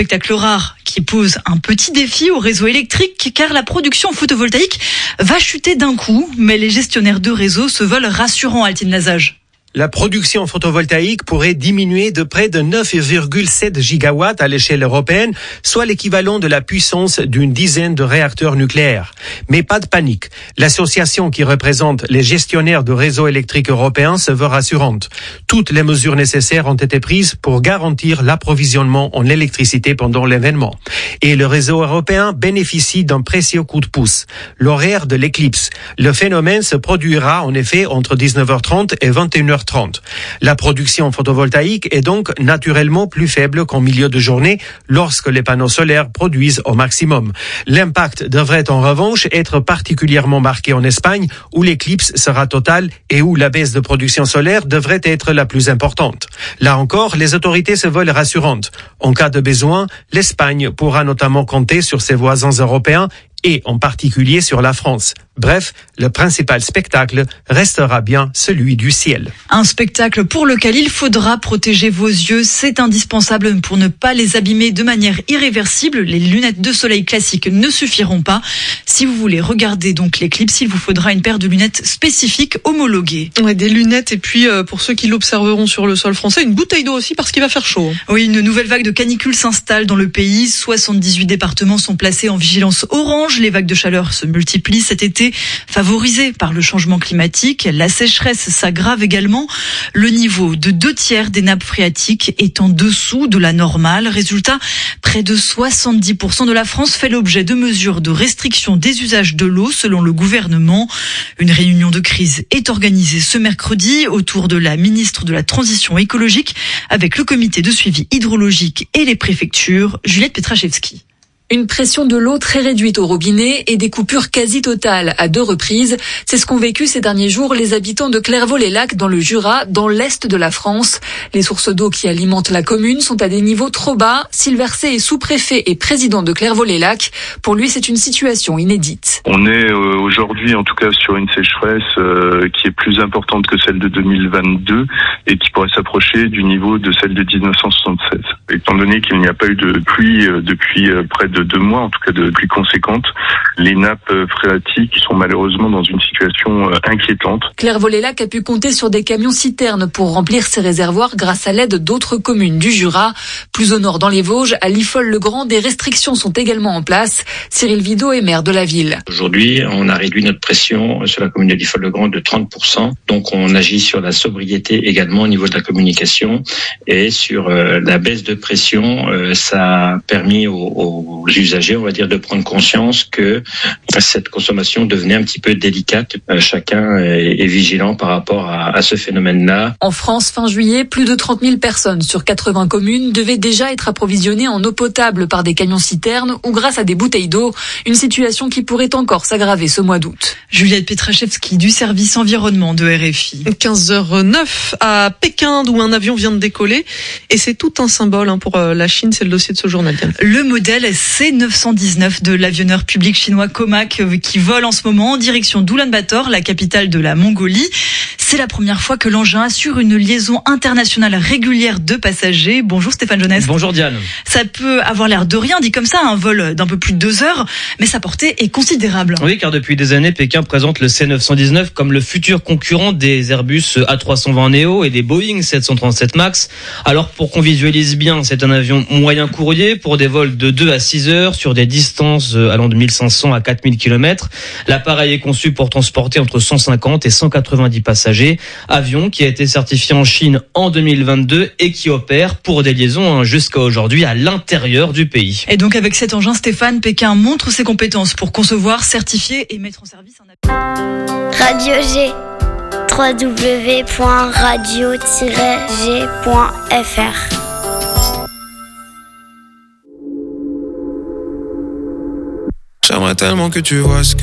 Spectacle rare qui pose un petit défi au réseau électrique car la production photovoltaïque va chuter d'un coup, mais les gestionnaires de réseau se veulent rassurants, Altine Lazage. La production photovoltaïque pourrait diminuer de près de 9,7 gigawatts à l'échelle européenne, soit l'équivalent de la puissance d'une dizaine de réacteurs nucléaires. Mais pas de panique. L'association qui représente les gestionnaires de réseaux électriques européens se veut rassurante. Toutes les mesures nécessaires ont été prises pour garantir l'approvisionnement en électricité pendant l'événement. Et le réseau européen bénéficie d'un précieux coup de pouce. L'horaire de l'éclipse. Le phénomène se produira en effet entre 19h30 et 21h30. La production photovoltaïque est donc naturellement plus faible qu'en milieu de journée lorsque les panneaux solaires produisent au maximum. L'impact devrait en revanche être particulièrement marqué en Espagne où l'éclipse sera totale et où la baisse de production solaire devrait être la plus importante. Là encore, les autorités se veulent rassurantes. En cas de besoin, l'Espagne pourra notamment compter sur ses voisins européens et en particulier sur la France. Bref, le principal spectacle restera bien celui du ciel. Un spectacle pour lequel il faudra protéger vos yeux. C'est indispensable pour ne pas les abîmer de manière irréversible. Les lunettes de soleil classiques ne suffiront pas. Si vous voulez regarder donc l'éclipse, il vous faudra une paire de lunettes spécifiques homologuées. Ouais, des lunettes et puis pour ceux qui l'observeront sur le sol français, une bouteille d'eau aussi parce qu'il va faire chaud. Oui, une nouvelle vague de canicule s'installe dans le pays. 78 départements sont placés en vigilance orange. Les vagues de chaleur se multiplient cet été, favorisées par le changement climatique. La sécheresse s'aggrave également. Le niveau de 2/3 des nappes phréatiques est en dessous de la normale. Résultat, près de 70% de la France fait l'objet de mesures de restriction des usages de l'eau selon le gouvernement. Une réunion de crise est organisée ce mercredi autour de la ministre de la Transition écologique avec le comité de suivi hydrologique et les préfectures. Juliette Petraszewski. Une pression de l'eau très réduite au robinet et des coupures quasi totales à 2 reprises. C'est ce qu'ont vécu ces derniers jours les habitants de Clairvaux-les-Lacs dans le Jura, dans l'est de la France. Les sources d'eau qui alimentent la commune sont à des niveaux trop bas. Sylvain Verset est sous-préfet et président de Clairvaux-les-Lacs. Pour lui, c'est une situation inédite. On est aujourd'hui en tout cas sur une sécheresse qui est plus importante que celle de 2022 et qui pourrait s'approcher du niveau de celle de 1976. Étant donné qu'il n'y a pas eu de pluie depuis près de 2 mois, en tout cas de pluie conséquente, les nappes phréatiques sont malheureusement dans une situation inquiétante. Clairvaux-les-Lacs a pu compter sur des camions-citernes pour remplir ses réservoirs grâce à l'aide d'autres communes du Jura. Plus au nord dans les Vosges, à Liffol-le-Grand, des restrictions sont également en place. Cyril Vidot est maire de la ville. Aujourd'hui, on a réduit notre pression sur la commune de Liffol-le-Grand de 30%. Donc on agit sur la sobriété également au niveau de la communication et sur la baisse de pression. Ça a permis aux usagers, on va dire, de prendre conscience que cette consommation devenait un petit peu délicate. Chacun est vigilant par rapport à ce phénomène-là. En France, fin juillet, plus de 30 000 personnes sur 80 communes devaient déjà être approvisionnées en eau potable par des camions-citernes ou grâce à des bouteilles d'eau. Une situation qui pourrait encore s'aggraver ce mois d'août. Juliette Petraszewski du service environnement de RFI. 15h09 à Pékin d'où un avion vient de décoller et c'est tout un symbole pour la Chine, c'est le dossier de ce journal. Le modèle C919 de l'avionneur public chinois Comac qui vole en ce moment en direction d'Oulan-Bator, la capitale de la Mongolie. C'est la première fois que l'engin assure une liaison internationale régulière de passagers. Bonjour Stéphane Jeunesse. Bonjour Diane. Ça peut avoir l'air de rien, dit comme ça, un vol d'un peu plus de 2 heures, mais sa portée est considérable. Oui, car depuis des années, Pékin présente le C919 comme le futur concurrent des Airbus A320 Neo et des Boeing 737 MAX. Alors pour qu'on visualise bien, c'est un avion moyen courrier pour des vols de 2 à 6 heures sur des distances allant de 1500 à 4000 km. L'appareil est conçu pour transporter entre 150 et 190 passagers. Avion qui a été certifié en Chine en 2022 et qui opère pour des liaisons jusqu'à aujourd'hui à l'intérieur du pays. Et donc avec cet engin, Stéphane, Pékin montre ses compétences pour concevoir, certifier et mettre en service un avion. Radio G, www.radio-g.fr. J'aimerais tellement que tu vois ce que